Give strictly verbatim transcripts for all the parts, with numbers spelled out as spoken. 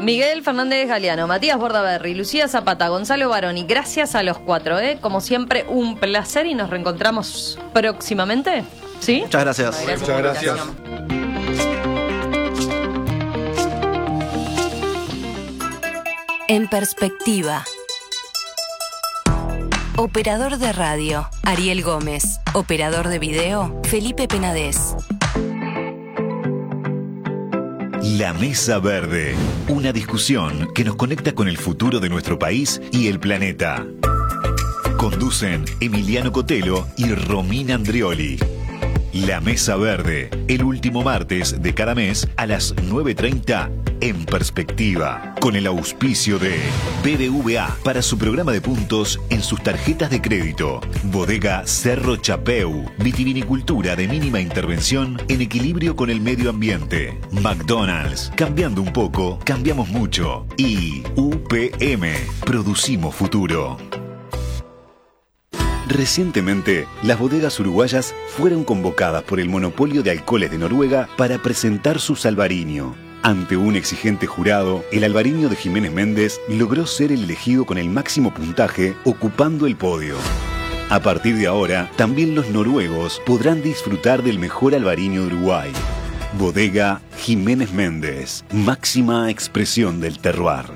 Miguel Fernández Galeano, Matías Bordaberry, Lucía Zapata, Gonzalo Baroni. Gracias a los cuatro, ¿eh? Como siempre, un placer y nos reencontramos próximamente. ¿Sí? Muchas gracias. Muchas Muchas gracias. En perspectiva. Operador de radio, Ariel Gómez. Operador de video, Felipe Penadez. La Mesa Verde, una discusión que nos conecta con el futuro de nuestro país y el planeta. Conducen Emiliano Cotelo y Romina Andrioli. La Mesa Verde, el último martes de cada mes a las nueve treinta en Perspectiva, con el auspicio de B B V A para su programa de puntos en sus tarjetas de crédito. Bodega Cerro Chapeu, vitivinicultura de mínima intervención en equilibrio con el medio ambiente. McDonald's, cambiando un poco, cambiamos mucho. Y U P M, producimos futuro. Recientemente, las bodegas uruguayas fueron convocadas por el monopolio de alcoholes de Noruega para presentar su Albariño. Ante un exigente jurado, el Albariño de Jiménez Méndez logró ser el elegido con el máximo puntaje, ocupando el podio. A partir de ahora, también los noruegos podrán disfrutar del mejor Albariño de Uruguay. Bodega Jiménez Méndez, máxima expresión del terroir.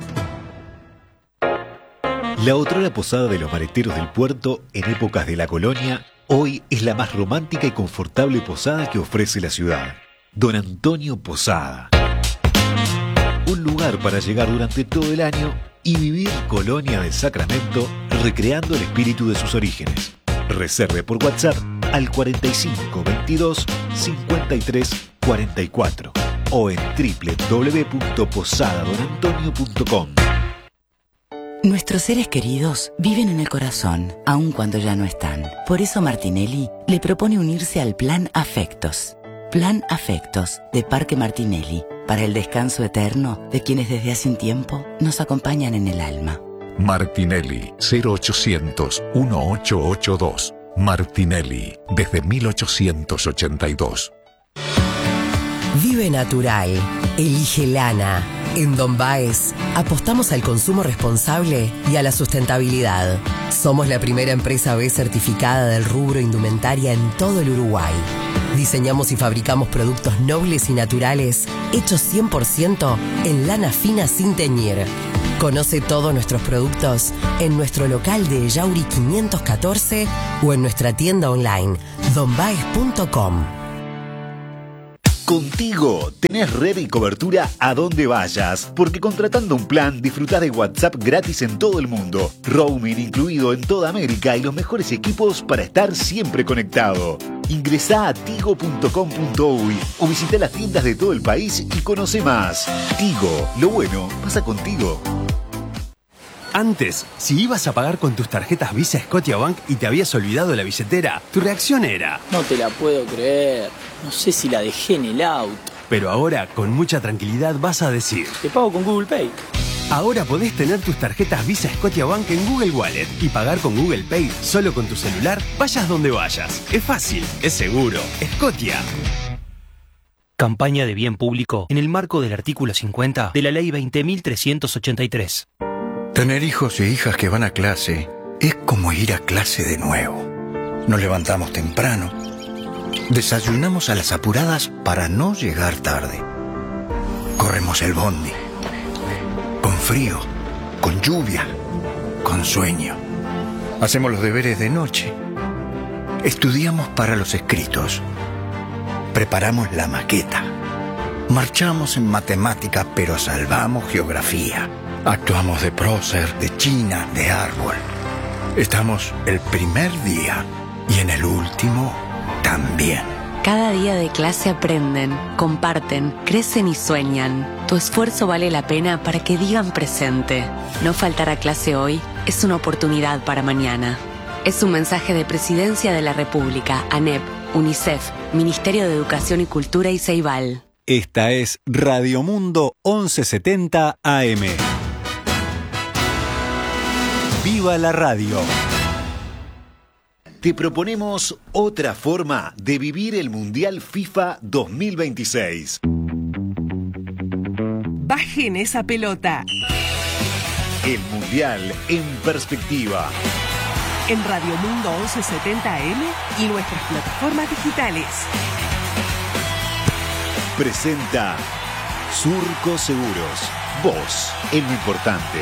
La otrora posada de los maleteros del puerto en épocas de la colonia, hoy es la más romántica y confortable posada que ofrece la ciudad. Don Antonio Posada. Un lugar para llegar durante todo el año y vivir Colonia de Sacramento, recreando el espíritu de sus orígenes. Reserve por WhatsApp al cuarenta y cinco veintidós cincuenta y tres cuarenta y cuatro o en doble u doble u doble u punto posada don antonio punto com. Nuestros seres queridos viven en el corazón, aun cuando ya no están. Por eso Martinelli le propone unirse al Plan Afectos. Plan Afectos de Parque Martinelli, para el descanso eterno de quienes desde hace un tiempo nos acompañan en el alma. Martinelli, cero ochocientos dieciocho ochenta y dos. Martinelli, desde mil ochocientos ochenta y dos. Vive natural. Elige lana. En Don Baez apostamos al consumo responsable y a la sustentabilidad. Somos la primera empresa B certificada del rubro indumentaria en todo el Uruguay. Diseñamos y fabricamos productos nobles y naturales hechos cien por ciento en lana fina sin teñir. Conoce todos nuestros productos en nuestro local de Yauri quinientos catorce o en nuestra tienda online don baez punto com. Contigo tenés red y cobertura a donde vayas, porque contratando un plan disfrutás de WhatsApp gratis en todo el mundo, roaming incluido en toda América y los mejores equipos para estar siempre conectado. Ingresá a tigo punto com punto uy o visita las tiendas de todo el país y conoce más. Tigo, lo bueno pasa contigo. Antes, si ibas a pagar con tus tarjetas Visa Scotiabank y te habías olvidado la billetera, tu reacción era: no te la puedo creer, no sé si la dejé en el auto. Pero ahora, con mucha tranquilidad, vas a decir: te pago con Google Pay. Ahora podés tener tus tarjetas Visa Scotiabank en Google Wallet y pagar con Google Pay solo con tu celular, vayas donde vayas. Es fácil, es seguro. Scotia. Campaña de bien público en el marco del artículo cincuenta de la Ley veinte mil trescientos ochenta y tres. Tener hijos e hijas que van a clase es como ir a clase de nuevo. Nos levantamos temprano, desayunamos a las apuradas para no llegar tarde. Corremos el bondi, con frío, con lluvia, con sueño. Hacemos los deberes de noche. Estudiamos para los escritos. Preparamos la maqueta. Marchamos en matemática, pero salvamos geografía. Actuamos de prócer, de china, de árbol. Estamos el primer día y en el último también. Cada día de clase aprenden, comparten, crecen y sueñan. Tu esfuerzo vale la pena para que digan presente. No faltar a clase hoy es una oportunidad para mañana. Es un mensaje de Presidencia de la República, ANEP, UNICEF, Ministerio de Educación y Cultura y Ceibal. Esta es Radio Mundo once setenta A M. ¡Viva la radio! Te proponemos otra forma de vivir el Mundial FIFA dos mil veintiséis. bajen esa pelota. El Mundial en perspectiva. En Radio Mundo once setenta A M y nuestras plataformas digitales. Presenta Surco Seguros. Vos, en lo importante.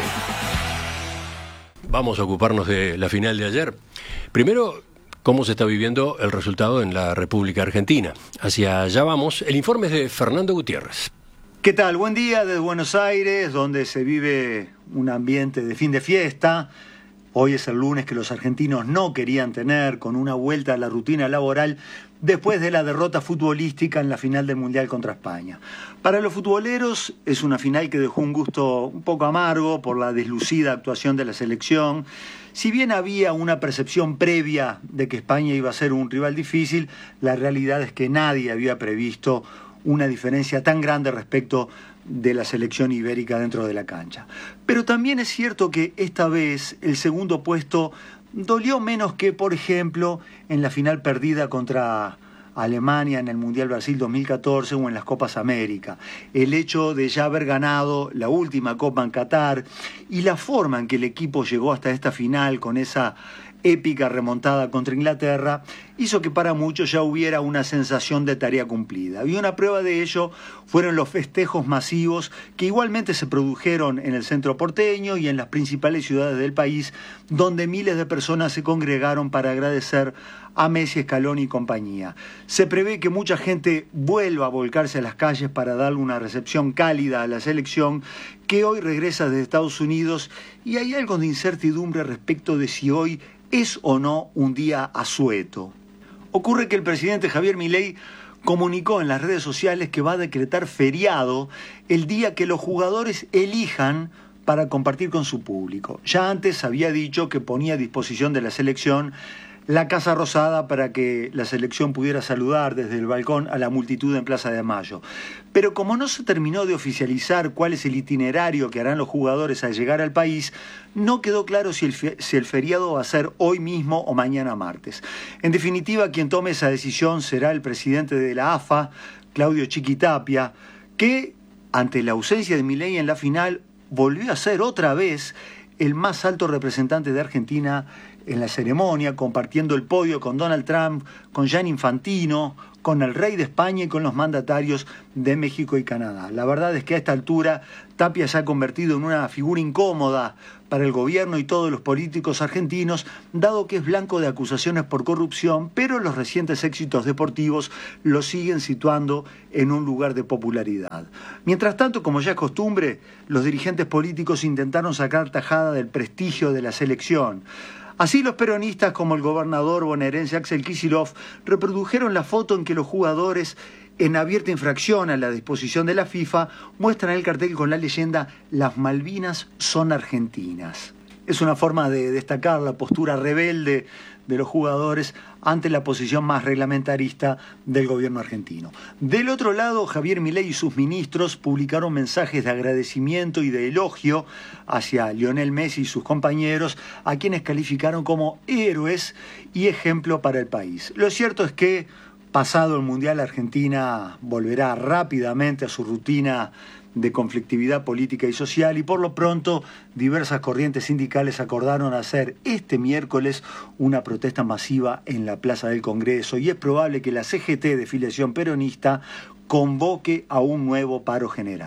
Vamos a ocuparnos de la final de ayer. Primero, cómo se está viviendo el resultado en la República Argentina. Hacia allá vamos. El informe es de Fernando Gutiérrez. ¿Qué tal? Buen día desde Buenos Aires, donde se vive un ambiente de fin de fiesta. Hoy es el lunes que los argentinos no querían tener, con una vuelta a la rutina laboral después de la derrota futbolística en la final del Mundial contra España. Para los futboleros es una final que dejó un gusto un poco amargo por la deslucida actuación de la selección. Si bien había una percepción previa de que España iba a ser un rival difícil, la realidad es que nadie había previsto una diferencia tan grande respecto de la selección ibérica dentro de la cancha. Pero también es cierto que esta vez el segundo puesto dolió menos que, por ejemplo, en la final perdida contra Alemania en el Mundial Brasil dos mil catorce o en las Copas América. El hecho de ya haber ganado la última Copa en Qatar y la forma en que el equipo llegó hasta esta final con esa épica remontada contra Inglaterra, hizo que para muchos ya hubiera una sensación de tarea cumplida. Y una prueba de ello fueron los festejos masivos que igualmente se produjeron en el centro porteño y en las principales ciudades del país, donde miles de personas se congregaron para agradecer a Messi, Scaloni y compañía. Se prevé que mucha gente vuelva a volcarse a las calles para darle una recepción cálida a la selección, que hoy regresa desde Estados Unidos, y hay algo de incertidumbre respecto de si hoy es o no un día asueto. Ocurre que el presidente Javier Milei comunicó en las redes sociales que va a decretar feriado el día que los jugadores elijan para compartir con su público. Ya antes había dicho que ponía a disposición de la selección la Casa Rosada para que la selección pudiera saludar desde el balcón a la multitud en Plaza de Mayo. Pero como no se terminó de oficializar cuál es el itinerario que harán los jugadores al llegar al país, no quedó claro si el, si el feriado va a ser hoy mismo o mañana martes. En definitiva, quien tome esa decisión será el presidente de la A F A, Claudio Chiquitapia, que ante la ausencia de Milei en la final volvió a ser otra vez el más alto representante de Argentina en la ceremonia, compartiendo el podio con Donald Trump, con Gianni Infantino, con el rey de España y con los mandatarios de México y Canadá. La verdad es que a esta altura Tapia se ha convertido en una figura incómoda para el gobierno y todos los políticos argentinos, dado que es blanco de acusaciones por corrupción, pero los recientes éxitos deportivos lo siguen situando en un lugar de popularidad. Mientras tanto, como ya es costumbre, los dirigentes políticos intentaron sacar tajada del prestigio de la selección. Así los peronistas, como el gobernador bonaerense Axel Kicillof, reprodujeron la foto en que los jugadores, en abierta infracción a la disposición de la FIFA, muestran el cartel con la leyenda "Las Malvinas son argentinas". Es una forma de destacar la postura rebelde de los jugadores ante la posición más reglamentarista del gobierno argentino. Del otro lado, Javier Milei y sus ministros publicaron mensajes de agradecimiento y de elogio hacia Lionel Messi y sus compañeros, a quienes calificaron como héroes y ejemplo para el país. Lo cierto es que, pasado el Mundial, Argentina volverá rápidamente a su rutina de conflictividad política y social, y por lo pronto diversas corrientes sindicales acordaron hacer este miércoles una protesta masiva en la Plaza del Congreso, y es probable que la C G T de filiación peronista convoque a un nuevo paro general.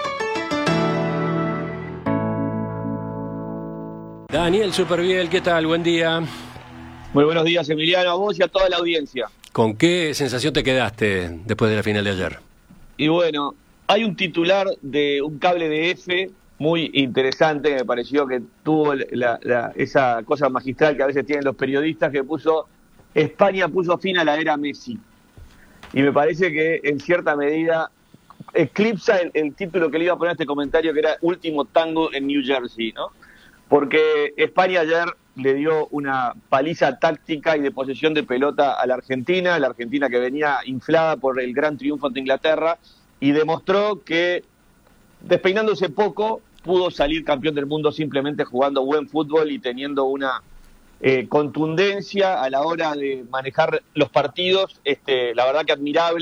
Daniel Superviel, ¿qué tal? Buen día. Muy buenos días, Emiliano, a vos y a toda la audiencia. ¿Con qué sensación te quedaste después de la final de ayer? Y bueno, hay un titular de un cable de F muy interesante, me pareció que tuvo la, la, esa cosa magistral que a veces tienen los periodistas, que puso: España puso fin a la era Messi. Y me parece que en cierta medida eclipsa el, el título que le iba a poner a este comentario, que era Último Tango en New Jersey, ¿no? Porque España ayer le dio una paliza táctica y de posesión de pelota a la Argentina, la Argentina que venía inflada por el gran triunfo ante Inglaterra, y demostró que, despeinándose poco, pudo salir campeón del mundo simplemente jugando buen fútbol y teniendo una eh, contundencia a la hora de manejar los partidos, este, la verdad que admirable,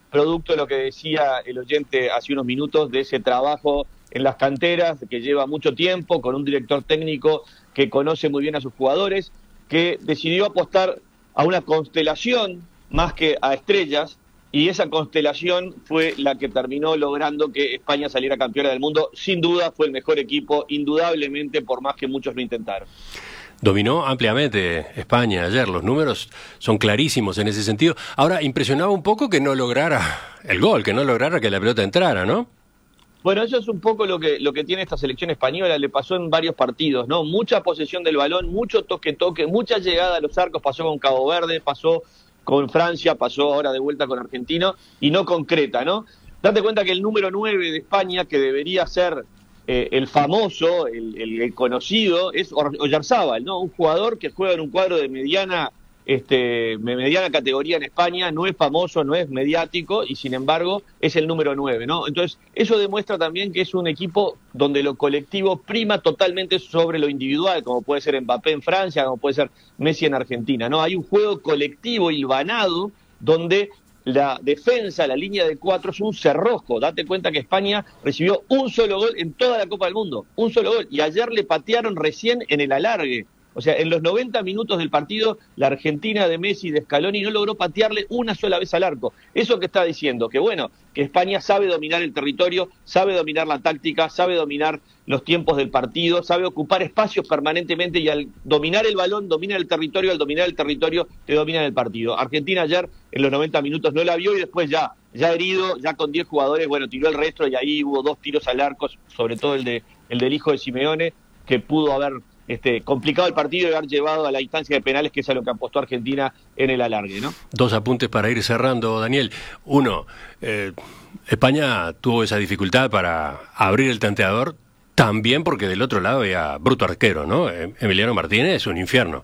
producto de lo que decía el oyente hace unos minutos, de ese trabajo en las canteras, que lleva mucho tiempo, con un director técnico que conoce muy bien a sus jugadores, que decidió apostar a una constelación más que a estrellas, y esa constelación fue la que terminó logrando que España saliera campeona del mundo. Sin duda fue el mejor equipo, indudablemente, por más que muchos lo intentaron. Dominó ampliamente España ayer, los números son clarísimos en ese sentido. Ahora, impresionaba un poco que no lograra el gol, que no lograra que la pelota entrara, ¿no? Bueno, eso es un poco lo que lo que tiene esta selección española, le pasó en varios partidos, ¿no? Mucha posesión del balón, mucho toque-toque, mucha llegada a los arcos, pasó con Cabo Verde, pasó con Francia, pasó ahora de vuelta con Argentina, y no concreta, ¿no? Date cuenta que el número nueve de España, que debería ser eh, el famoso, el, el, el conocido, es Oyarzábal, ¿no? Un jugador que juega en un cuadro de mediana este mediana categoría en España, no es famoso, no es mediático, y sin embargo es el número nueve, ¿no? Entonces, eso demuestra también que es un equipo donde lo colectivo prima totalmente sobre lo individual, como puede ser Mbappé en Francia, como puede ser Messi en Argentina, ¿no? Hay un juego colectivo hilvanado donde la defensa, la línea de cuatro, es un cerrojo. Date cuenta que España recibió un solo gol en toda la Copa del Mundo, un solo gol, y ayer le patearon recién en el alargue. O sea, en los noventa minutos del partido, la Argentina de Messi y de Scaloni no logró patearle una sola vez al arco. Eso que está diciendo, que bueno, que España sabe dominar el territorio, sabe dominar la táctica, sabe dominar los tiempos del partido, sabe ocupar espacios permanentemente, y al dominar el balón, domina el territorio, al dominar el territorio, te domina el partido. Argentina ayer, en los noventa minutos, no la vio, y después ya, ya herido, ya con diez jugadores, bueno, tiró el resto, y ahí hubo dos tiros al arco, sobre todo el de el del hijo de Simeone, que pudo haber Este, complicado el partido y haber llevado a la instancia de penales, que es a lo que apostó Argentina en el alargue, ¿no? Dos apuntes para ir cerrando, Daniel. Uno, eh, España tuvo esa dificultad para abrir el tanteador, también porque del otro lado había bruto arquero, ¿no? Emiliano Martínez es un infierno.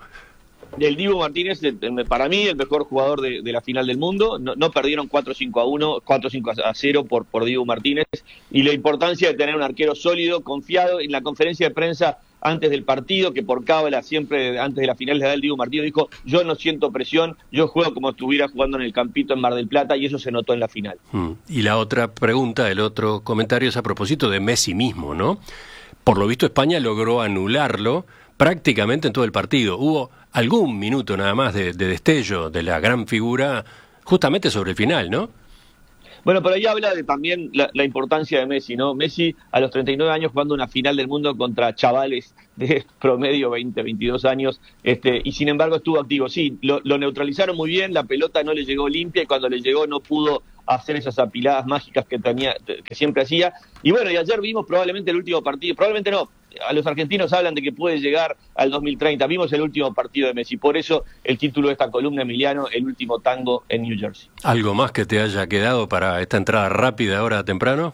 El Dibu Martínez, para mí, el mejor jugador de, de la final del mundo. No, no perdieron cuatro cinco a uno, cuatro cinco a cero por, por Dibu Martínez. Y la importancia de tener un arquero sólido, confiado. En la conferencia de prensa antes del partido, que por cábala siempre antes de la final le da el Dibu Martínez, dijo: yo no siento presión, yo juego como si estuviera jugando en el Campito en Mar del Plata, y eso se notó en la final. Mm. Y la otra pregunta, el otro comentario es a propósito de Messi mismo, ¿no? Por lo visto España logró anularlo prácticamente en todo el partido. Hubo algún minuto nada más de, de destello de la gran figura justamente sobre el final, ¿no? Bueno, pero ahí habla de también la, la importancia de Messi, ¿no? Messi a los treinta y nueve años jugando una final del mundo contra chavales de promedio veinte, veintidós años, este, y sin embargo estuvo activo. Sí, lo, lo neutralizaron muy bien, la pelota no le llegó limpia, y cuando le llegó no pudo hacer esas apiladas mágicas que tenía, que siempre hacía. Y bueno, y ayer vimos probablemente el último partido, probablemente no, a los argentinos hablan de que puede llegar al dos mil treinta, vimos el último partido de Messi, por eso el título de esta columna, Emiliano, el último tango en New Jersey. ¿Algo más que te haya quedado para esta entrada rápida ahora temprano?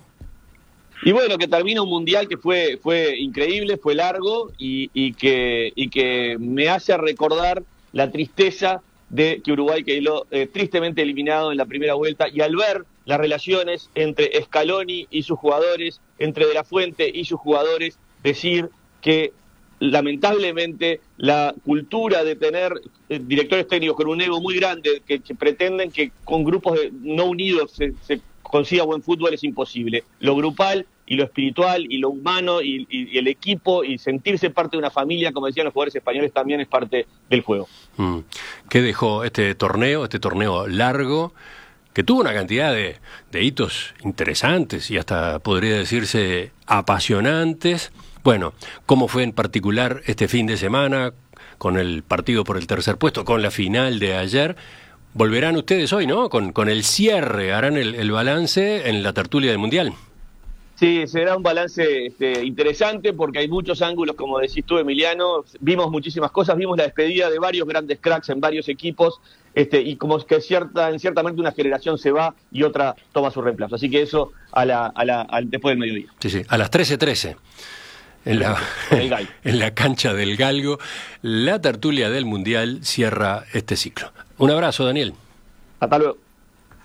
Y bueno, que termina un mundial que fue fue increíble, fue largo, y, y que y que me hace recordar la tristeza de que Uruguay quedó eh, tristemente eliminado en la primera vuelta, y al ver las relaciones entre Scaloni y sus jugadores, entre De la Fuente y sus jugadores, decir que lamentablemente la cultura de tener eh, directores técnicos con un ego muy grande, que, que pretenden que con grupos de, no unidos se, se consiga buen fútbol, es imposible. Lo grupal y lo espiritual y lo humano y, y, y el equipo y sentirse parte de una familia, como decían los jugadores españoles, también es parte del juego. Mm. ¿Qué dejó este torneo, este torneo largo, que tuvo una cantidad de, de hitos interesantes y hasta podría decirse apasionantes? Bueno, ¿cómo fue en particular este fin de semana con el partido por el tercer puesto, con la final de ayer? Volverán ustedes hoy, ¿no? Con, con el cierre, harán el, el balance en la tertulia del Mundial. Sí, será un balance este, interesante, porque hay muchos ángulos, como decís tú, Emiliano. Vimos muchísimas cosas, vimos la despedida de varios grandes cracks en varios equipos, este, y como que cierta, en ciertamente una generación se va y otra toma su reemplazo. Así que eso a la, a la, a, después del mediodía. Sí, sí, a las trece trece. En la, en la cancha del Galgo, la tertulia del Mundial cierra este ciclo. Un abrazo, Daniel. Hasta luego.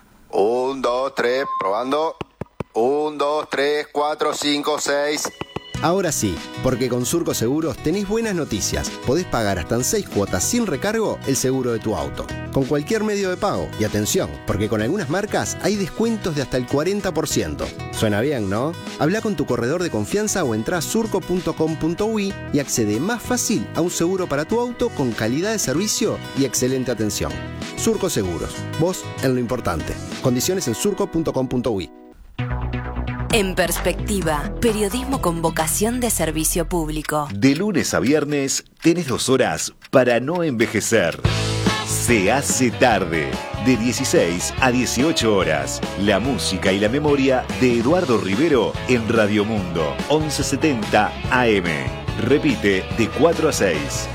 Un, dos, tres, probando. Un, dos, tres, cuatro, cinco, seis. Ahora sí, porque con Surco Seguros tenés buenas noticias. Podés pagar hasta en seis cuotas sin recargo el seguro de tu auto, con cualquier medio de pago. Y atención, porque con algunas marcas hay descuentos de hasta el cuarenta por ciento. Suena bien, ¿no? Habla con tu corredor de confianza o entrá a surco punto com punto uy y accede más fácil a un seguro para tu auto con calidad de servicio y excelente atención. Surco Seguros, vos en lo importante. Condiciones en surco punto com punto uy. En Perspectiva, periodismo con vocación de servicio público. De lunes a viernes tenés dos horas para no envejecer. Se hace tarde, de dieciséis a dieciocho horas. La música y la memoria de Eduardo Rivero en Radio Mundo, once setenta A M. Repite de cuatro a seis.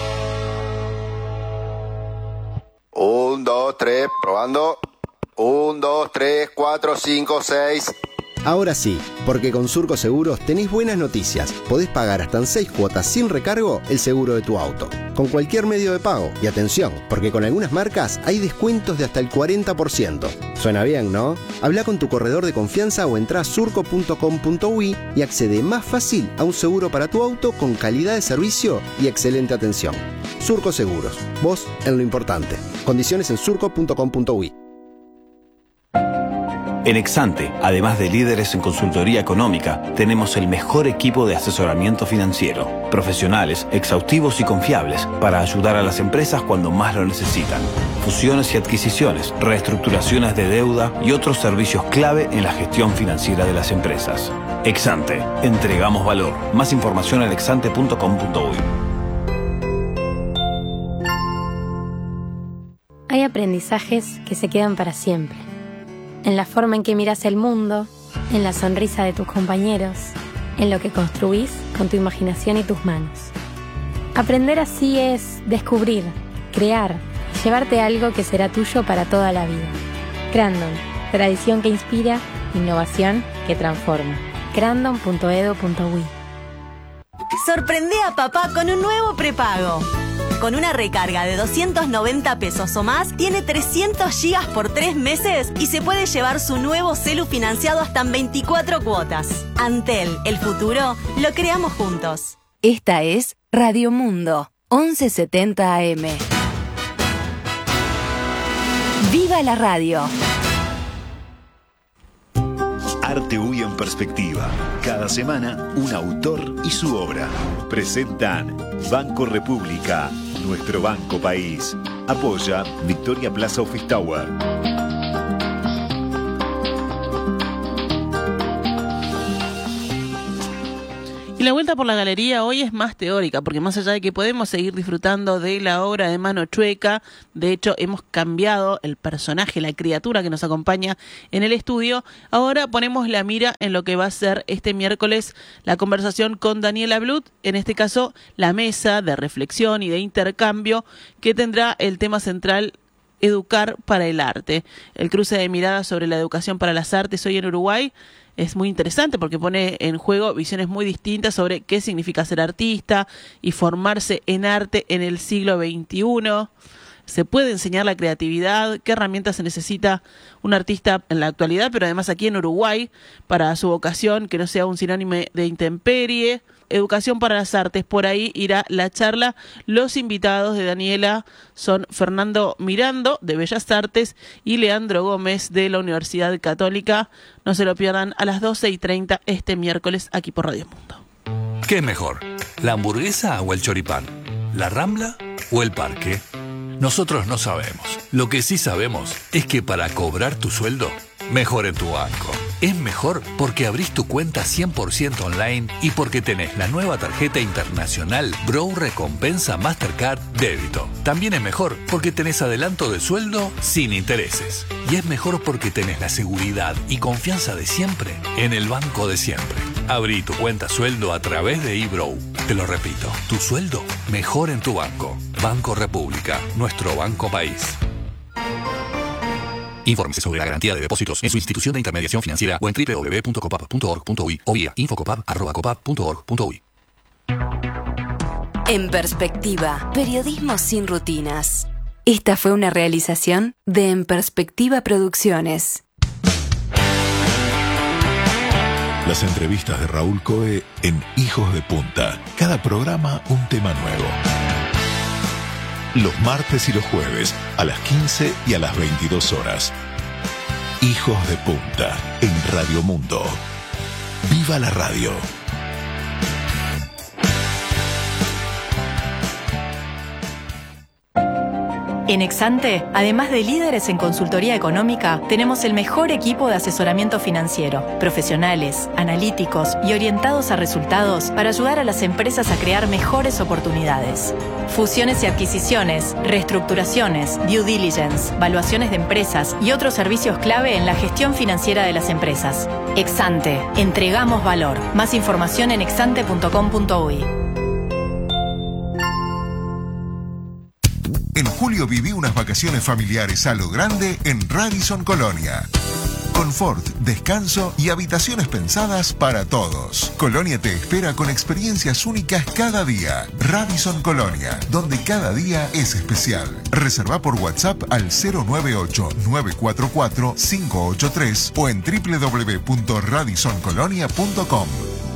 Un, dos, tres, probando. Un, dos, tres, cuatro, cinco, seis. Ahora sí, porque con Surco Seguros tenés buenas noticias. Podés pagar hasta en seis cuotas sin recargo el seguro de tu auto, con cualquier medio de pago. Y atención, porque con algunas marcas hay descuentos de hasta el cuarenta por ciento. Suena bien, ¿no? Habla con tu corredor de confianza o entrá a surco punto com punto uy y accede más fácil a un seguro para tu auto con calidad de servicio y excelente atención. Surco Seguros, vos en lo importante. Condiciones en surco punto com punto uy. En Exante, además de líderes en consultoría económica, tenemos el mejor equipo de asesoramiento financiero. Profesionales, exhaustivos y confiables para ayudar a las empresas cuando más lo necesitan. Fusiones y adquisiciones, reestructuraciones de deuda y otros servicios clave en la gestión financiera de las empresas. Exante, entregamos valor. Más información en exante punto com punto uy. Hay aprendizajes que se quedan para siempre. En la forma en que miras el mundo, en la sonrisa de tus compañeros, en lo que construís con tu imaginación y tus manos. Aprender así es descubrir, crear, llevarte algo que será tuyo para toda la vida. Crandon, tradición que inspira, innovación que transforma. crandon punto edu punto uy. Sorprende a papá con un nuevo prepago. Con una recarga de doscientos noventa pesos o más, tiene trescientos gigas por tres meses y se puede llevar su nuevo celu financiado hasta en veinticuatro cuotas. Antel, el futuro, lo creamos juntos. Esta es Radio Mundo, once setenta A M. ¡Viva la radio! Arte U Y en Perspectiva. Cada semana, un autor y su obra. Presentan Banco República, nuestro banco país. Apoya Victoria Plaza Office Tower. Y la vuelta por la galería hoy es más teórica, porque más allá de que podemos seguir disfrutando de la obra de Mano Chueca, de hecho hemos cambiado el personaje, la criatura que nos acompaña en el estudio, ahora ponemos la mira en lo que va a ser este miércoles la conversación con Daniela Blut, en este caso la mesa de reflexión y de intercambio que tendrá el tema central Educar para el Arte. El cruce de miradas sobre la educación para las artes hoy en Uruguay es muy interesante porque pone en juego visiones muy distintas sobre qué significa ser artista y formarse en arte en el siglo veintiuno. ¿Se puede enseñar la creatividad? ¿Qué herramientas se necesita un artista en la actualidad, pero además aquí en Uruguay, para su vocación, que no sea un sinónimo de intemperie? Educación para las artes, por ahí irá la charla. Los invitados de Daniela son Fernando Mirando, de Bellas Artes, y Leandro Gómez, de la Universidad Católica. No se lo pierdan a las doce y treinta este miércoles aquí por Radio Mundo. ¿Qué es mejor? ¿La hamburguesa o el choripán? ¿La Rambla o el parque? Nosotros no sabemos. Lo que sí sabemos es que para cobrar tu sueldo, mejor en tu banco. Es mejor porque abrís tu cuenta cien por ciento online y porque tenés la nueva tarjeta internacional Bro Recompensa Mastercard Débito. También es mejor porque tenés adelanto de sueldo sin intereses. Y es mejor porque tenés la seguridad y confianza de siempre en el banco de siempre. Abrí tu cuenta sueldo a través de eBrow. Te lo repito, tu sueldo mejor en tu banco. Banco República, nuestro banco país. Infórmese sobre la garantía de depósitos en su institución de intermediación financiera o en doble u doble u doble u punto copap punto org punto uy o vía infocopap arroba copap punto org punto uy. En Perspectiva, periodismo sin rutinas. Esta fue una realización de En Perspectiva Producciones. Las entrevistas de Raúl Coe en Hijos de Punta. Cada programa un tema nuevo. Los martes y los jueves a las quince y a las veintidós horas. Hijos de Punta en Radio Mundo. ¡Viva la radio! En Exante, además de líderes en consultoría económica, tenemos el mejor equipo de asesoramiento financiero, profesionales, analíticos y orientados a resultados para ayudar a las empresas a crear mejores oportunidades. Fusiones y adquisiciones, reestructuraciones, due diligence, valuaciones de empresas y otros servicios clave en la gestión financiera de las empresas. Exante, entregamos valor. Más información en exante punto com punto uy. En julio viví unas vacaciones familiares a lo grande en Radisson Colonia. Confort, descanso y habitaciones pensadas para todos. Colonia te espera con experiencias únicas cada día. Radisson Colonia, donde cada día es especial. Reserva por WhatsApp al cero nueve ocho, nueve cuatro cuatro, cinco ocho tres o en doble u doble u doble u punto radisson colonia punto com.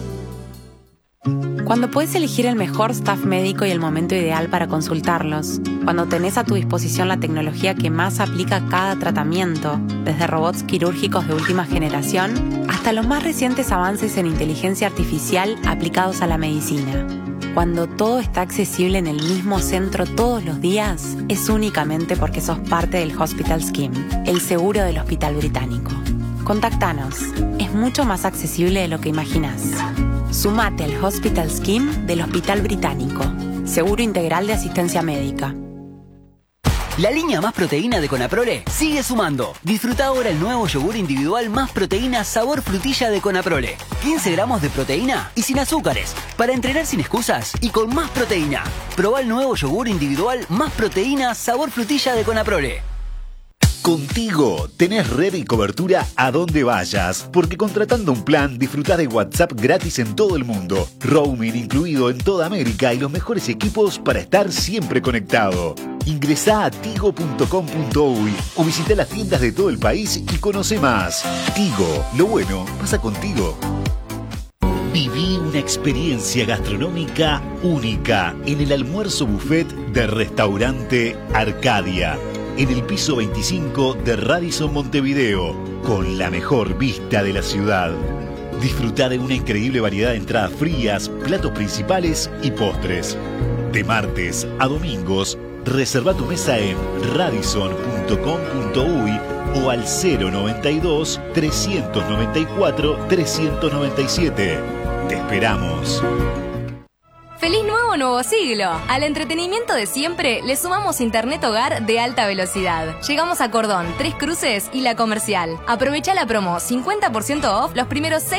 Cuando puedes elegir el mejor staff médico y el momento ideal para consultarlos, cuando tenés a tu disposición la tecnología que más aplica a cada tratamiento, desde robots quirúrgicos de última generación hasta los más recientes avances en inteligencia artificial aplicados a la medicina. Cuando todo está accesible en el mismo centro todos los días, es únicamente porque sos parte del Hospital Scheme, el seguro del Hospital Británico. Contactanos, es mucho más accesible de lo que imaginás. Sumate al Hospital Scheme del Hospital Británico. Seguro integral de asistencia médica. La línea Más Proteína de Conaprole sigue sumando. Disfruta ahora el nuevo yogur individual Más Proteína sabor frutilla de Conaprole. quince gramos de proteína y sin azúcares. Para entrenar sin excusas y con más proteína. Probá el nuevo yogur individual Más Proteína sabor frutilla de Conaprole. Contigo tenés red y cobertura a donde vayas, porque contratando un plan disfrutás de WhatsApp gratis en todo el mundo, roaming incluido en toda América y los mejores equipos para estar siempre conectado. Ingresá a tigo punto com punto uy o visita las tiendas de todo el país y conoce más. Tigo, lo bueno pasa contigo. Viví una experiencia gastronómica única en el almuerzo buffet de Restaurante Arcadia, en el piso veinticinco de Radisson Montevideo, con la mejor vista de la ciudad. Disfruta de una increíble variedad de entradas frías, platos principales y postres. De martes a domingos, reserva tu mesa en radisson punto com punto uy o al cero noventa y dos, trescientos noventa y cuatro, trescientos noventa y siete. Te esperamos. ¡Feliz nuevo nuevo siglo! Al entretenimiento de siempre le sumamos internet hogar de alta velocidad. Llegamos a Cordón, Tres Cruces y La Comercial. Aprovecha la promo cincuenta por ciento off los primeros seis